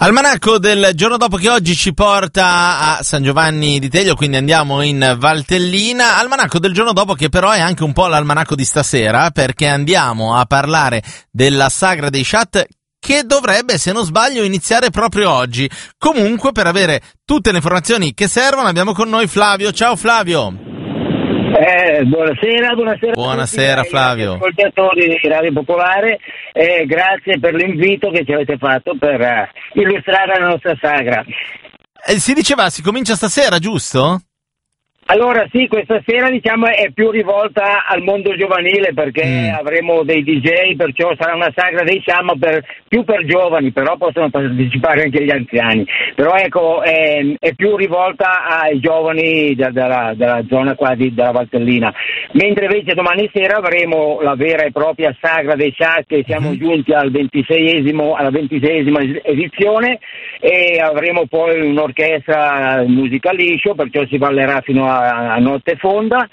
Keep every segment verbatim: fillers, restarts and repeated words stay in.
Almanacco del giorno dopo, che oggi ci porta a San Giovanni di Teglio, quindi andiamo in Valtellina. Almanacco del giorno dopo che però è anche un po' l'almanacco di stasera, perché andiamo a parlare della sagra dei Sciat, che dovrebbe, se non sbaglio, iniziare proprio oggi. Comunque, per avere tutte le informazioni che servono, abbiamo con noi Flavio. Ciao Flavio. Eh, buonasera, buonasera. Buonasera tutti, Flavio. Ascoltatori di Radio Popolare, eh, grazie per l'invito che ci avete fatto per uh, illustrare la nostra sagra. Eh, si diceva, si comincia stasera, giusto? Allora sì, questa sera diciamo è più rivolta al mondo giovanile, perché mm. avremo dei D J, perciò sarà una sagra dei Sciamma per, più per giovani, però possono partecipare anche gli anziani. Però ecco, è, è più rivolta ai giovani da, dalla, dalla zona qua di, della Valtellina. Mentre invece domani sera avremo la vera e propria sagra dei Sciat, che siamo mm. giunti al ventiseiesimo, alla ventiseiesima edizione, e avremo poi un'orchestra musica liscio, perciò si ballerà fino a a notte fonda,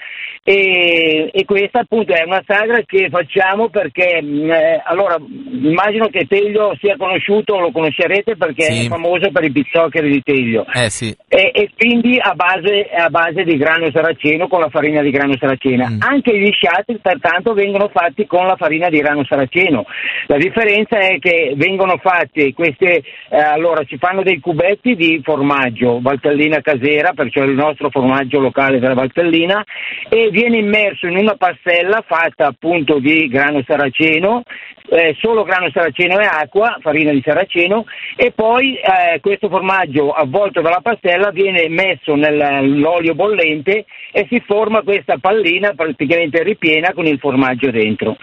e, e questa appunto è una sagra che facciamo perché eh, allora immagino che Teglio sia conosciuto, lo conoscerete perché sì. È famoso per i pizzoccheri di Teglio, eh sì. e, e quindi a base, a base di grano saraceno, con la farina di grano saracena. Mm. Anche gli sciat pertanto vengono fatti con la farina di grano saraceno. La differenza è che vengono fatti queste eh, allora si fanno dei cubetti di formaggio Valtellina casera, perciò è il nostro formaggio locale della Valtellina, e viene immerso in una pastella fatta appunto di grano saraceno, eh, solo grano saraceno e acqua, farina di saraceno, e poi eh, questo formaggio avvolto dalla pastella viene messo nell'olio bollente e si forma questa pallina praticamente ripiena con il formaggio dentro.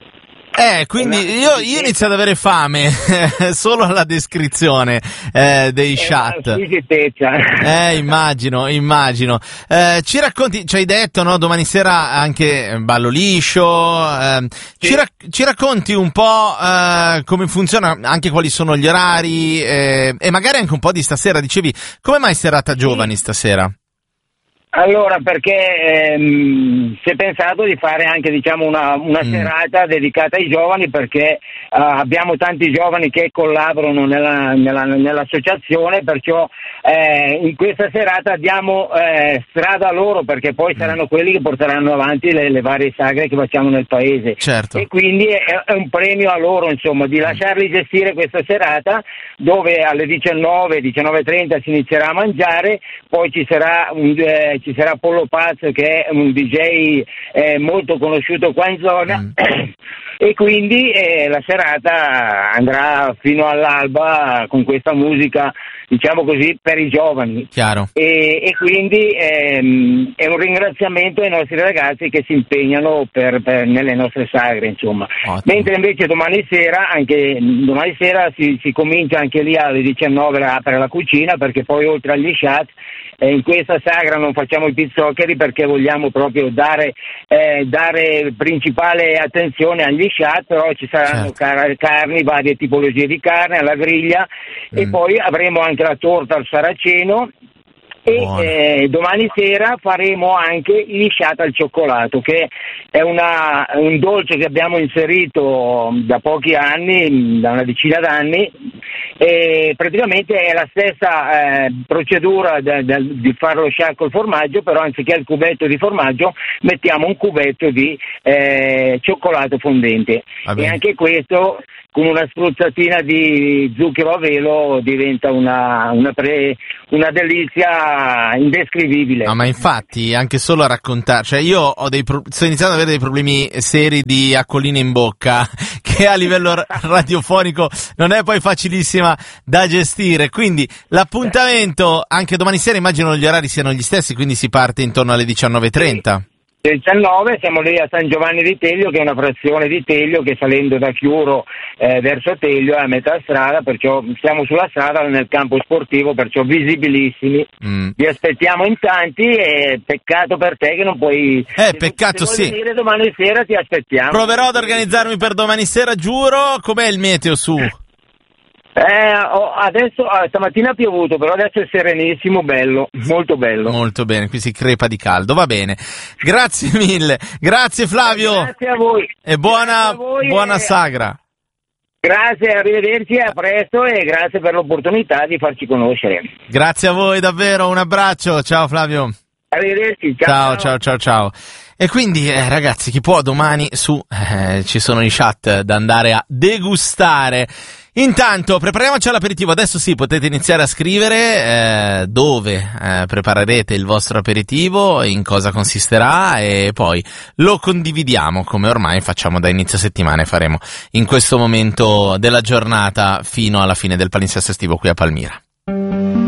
Eh, quindi io, io inizio ad avere fame solo alla descrizione eh, dei Sciat. Eh, immagino, immagino. Eh, ci racconti, ci hai detto, no? Domani sera anche ballo liscio. Eh, sì. ci, rac- ci racconti un po' eh, come funziona, anche quali sono gli orari eh, e magari anche un po' di stasera. Dicevi, come mai serata giovani stasera? Allora, perché ehm, si è pensato di fare anche diciamo una, una mm. serata dedicata ai giovani, perché uh, abbiamo tanti giovani che collaborano nella, nella, nell'associazione, perciò eh, in questa serata diamo eh, strada a loro, perché poi mm. saranno quelli che porteranno avanti le, le varie sagre che facciamo nel paese. Certo. E quindi è, è un premio a loro, insomma, di lasciarli gestire questa serata, dove alle diciannove, diciannove e trenta si inizierà a mangiare, poi ci sarà un eh, ci sarà Pollo Paz, che è un D J eh, molto conosciuto qua in zona, mm. e quindi eh, la serata andrà fino all'alba con questa musica, diciamo così, per i giovani. Chiaro. E, e quindi ehm, è un ringraziamento ai nostri ragazzi che si impegnano per, per, nelle nostre sagre, insomma. Ottimo. Mentre invece domani sera, anche domani sera si, si comincia anche lì alle diciannove a aprire la cucina, perché poi oltre agli sciat eh, in questa sagra non facciamo i pizzoccheri, perché vogliamo proprio dare, eh, dare principale attenzione agli sciat, però ci saranno certo. car- carni, varie tipologie di carne alla griglia, mm. e poi avremo anche la torta al saraceno. E eh, domani sera faremo anche gli sciat al cioccolato, che è una, un dolce che abbiamo inserito da pochi anni, da una decina d'anni, e praticamente è la stessa eh, procedura de, de, di fare lo sciat col formaggio, però anziché il cubetto di formaggio mettiamo un cubetto di eh, cioccolato fondente. E anche questo con una spruzzatina di zucchero a velo diventa una, una, pre, una delizia indescrivibile. No, ma infatti anche solo a raccontare, cioè io ho dei pro- sto iniziando ad avere dei problemi seri di acquolina in bocca, che a livello radiofonico non è poi facilissima da gestire, quindi l'appuntamento anche domani sera, immagino gli orari siano gli stessi, quindi si parte intorno alle diciannove e trenta. diciannove siamo lì a San Giovanni di Teglio, che è una frazione di Teglio, che salendo da Chiuro eh, verso Teglio è a metà strada, perciò siamo sulla strada nel campo sportivo, perciò visibilissimi. Mm. Vi aspettiamo in tanti, e peccato per te che non puoi... Eh, peccato se sì. Venire domani sera ti aspettiamo. Proverò ad organizzarmi per domani sera, giuro. Com'è il meteo su? Eh, oh, adesso ah, stamattina ha piovuto, però adesso è serenissimo, bello, molto bello. Molto bene, qui si crepa di caldo, va bene. Grazie mille, grazie Flavio. Grazie a voi. E buona, a voi buona e... sagra. Grazie, arrivederci, a presto e grazie per l'opportunità di farci conoscere. Grazie a voi davvero, un abbraccio, ciao Flavio. Arrivederci, ciao. Ciao, ciao, ciao, ciao. E quindi eh, ragazzi, chi può domani su eh, ci sono i chat da andare a degustare. Intanto prepariamoci all'aperitivo, adesso sì, potete iniziare a scrivere eh, dove eh, preparerete il vostro aperitivo, in cosa consisterà e poi lo condividiamo come ormai facciamo da inizio settimana e faremo in questo momento della giornata fino alla fine del palinsesto estivo qui a Palmira.